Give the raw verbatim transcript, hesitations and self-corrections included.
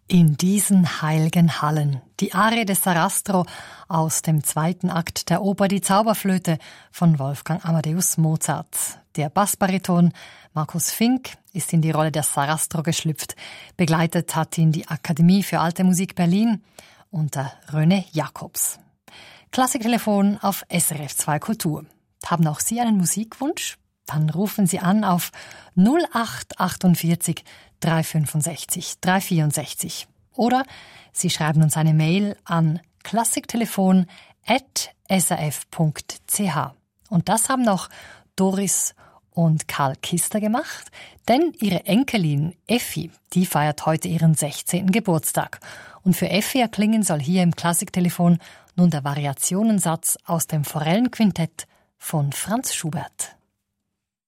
In diesen heiligen Hallen. Die Arie des Sarastro aus dem zweiten Akt der Oper Die Zauberflöte von Wolfgang Amadeus Mozart. Der Bassbariton Markus Fink ist in die Rolle der Sarastro geschlüpft. Begleitet hat ihn die Akademie für Alte Musik Berlin unter René Jacobs. Klassiktelefon auf S R F zwei Kultur. Haben auch Sie einen Musikwunsch? Dann rufen Sie an auf null acht achtundvierzig drei fünfundsechzig drei vierundsechzig. Oder Sie schreiben uns eine Mail an klassiktelefon at s r f punkt c h. Und das haben auch Doris und Karl Kister gemacht, denn ihre Enkelin Effi, die feiert heute ihren sechzehnten Geburtstag. Und für Effi erklingen soll hier im Klassiktelefon nun der Variationensatz aus dem Forellenquintett von Franz Schubert.